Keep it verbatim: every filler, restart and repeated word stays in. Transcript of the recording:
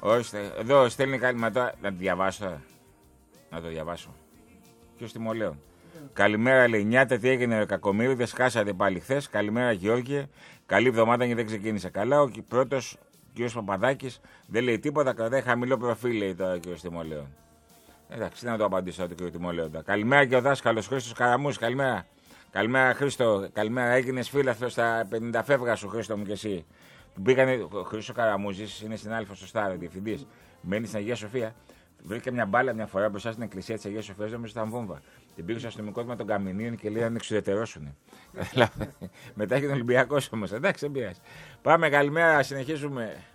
Όχι, εδώ στέλνει κάτι μετά. Να το διαβάσω τώρα. Να το διαβάσω. Ποιο Τιμολέων. Καλημέρα, λέει. Νιάτε, τι έγινε, Κακομοίριδε. Χάσατε πάλι χθε. Καλημέρα, Γεώργιε. Καλή εβδομάδα και δεν ξεκίνησε καλά. Ο πρώτο κ. Παπαδάκη δεν λέει τίποτα. Κρατάει χαμηλό προφίλ, λέει τώρα ο κ. Τιμολέων. Εντάξει, να το απαντήσω το κ. Τιμολέων. Καλημέρα και ο δάσκαλο Χρήστο Καραμούζη. Καλημέρα. Καλημέρα, Χρήστο. Καλημέρα, έγινε φίλαθρο στα πενήντα φεύγα σου, Χρήστο μου και εσύ. Πήγανε, ο Χρήστο Καραμούζη είναι στην Αλφα στο Στάρο, διευθυντή. Μένει στην Αγία Σοφία. Βρήκε μια μπάλα μια φορά μπροστά στην εκκλησία τη Αγία Σοφία, νομίζω ήταν βόμβα. Την πήγε στο αστυνομικό τμήμα των Καμινίων και λέει να εξουδετερώσουν. Μετά έγινε Ολυμπιακό όμω. Εντάξει, δεν πειράζει. Πάμε, καλημέρα, συνεχίζουμε.